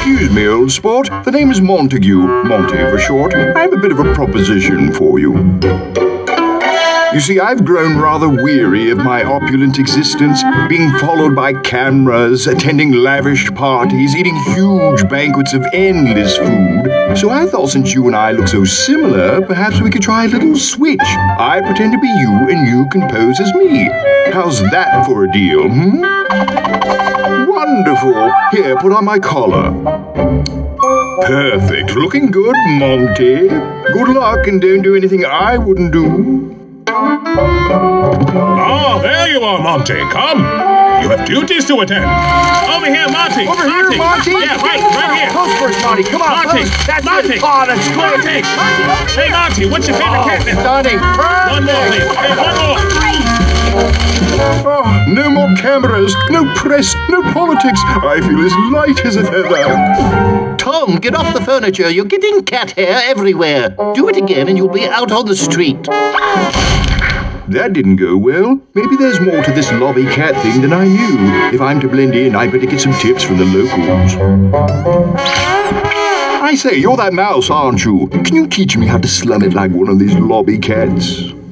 Excuse me, old sport. The name is Montague. Monty for short. I have a bit of a proposition for you. You see, I've grown rather weary of my opulent existence, being followed by cameras, attending lavish parties, eating huge banquets of endless food. So I thought since you and I look so similar, perhaps we could try a little switch. I pretend to be you and you can pose as me. How's that for a deal, Wonderful. Here, put on my collar. Perfect. Looking good, Monty. Good luck and don't do anything I wouldn't do. Ah, there you are, Monty. Come. You have duties to attend. Over here, Monty. Over here, Monty. Yeah, right here. Close for it, Monty. Come on. Monty. That's Monty. it. Oh, that's great. Monty. Hey, Monty, what's your favorite catnip? Stunning. One more, please. Hey, one more. Oh, no more cameras, no press, no politics. I feel as light as a feather. Tom, get off the furniture. You're getting cat hair everywhere. Do it again and you'll be out on the street. That didn't go well. Maybe there's more to this lobby cat thing than I knew. If I'm to blend in, I'd better get some tips from the locals. I say, you're that mouse, aren't you? Can you teach me how to slum it like one of these lobby cats?